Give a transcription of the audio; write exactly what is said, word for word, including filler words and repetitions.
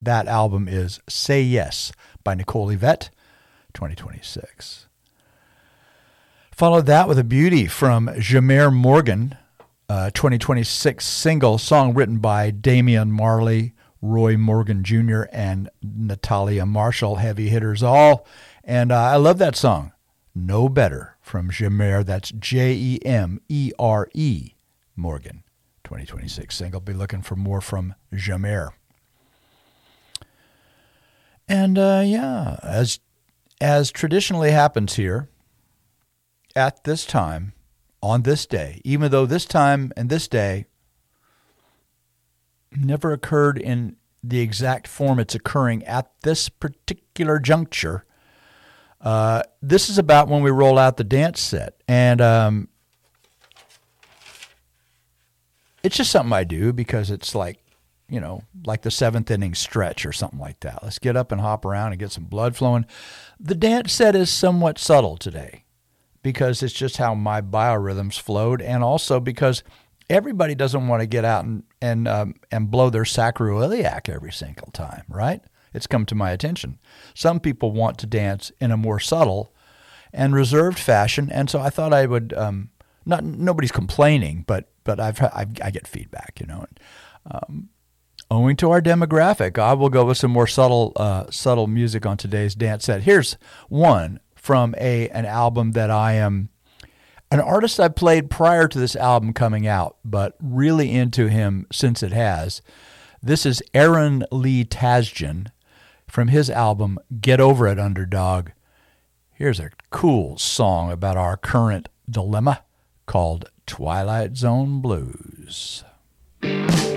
that album is Say Yes by Nicole Yvette, twenty twenty-six. Followed that with a beauty from Jameer Morgan, uh, twenty twenty-six single, song written by Damian Marley, Roy Morgan Junior, and Natalia Marshall, heavy hitters all. And uh, I love that song, No Better, from Jameer. That's J E M E R E Morgan, twenty twenty-six single. Be looking for more from Jameer. And uh, yeah, as as traditionally happens here, at this time, on this day, even though this time and this day never occurred in the exact form it's occurring at this particular juncture, uh, this is about when we roll out the dance set. And um, it's just something I do because it's like, you know, like the seventh inning stretch or something like that. Let's get up and hop around and get some blood flowing. The dance set is somewhat subtle today, because it's just how my biorhythms flowed, and also because everybody doesn't want to get out and and um, and blow their sacroiliac every single time, right? It's come to my attention. Some people want to dance in a more subtle and reserved fashion, and so I thought I would. Um, not nobody's complaining, but but I've, I've I get feedback, you know. Um, owing to our demographic, I will go with some more subtle uh, subtle music on today's dance set. Here's one from a an album that I am an artist I played prior to this album coming out, but really into him since it has. This is Aaron Lee Tasjan from his album Get Over It, Underdog. Here's a cool song about our current dilemma called Twilight Zone Blues.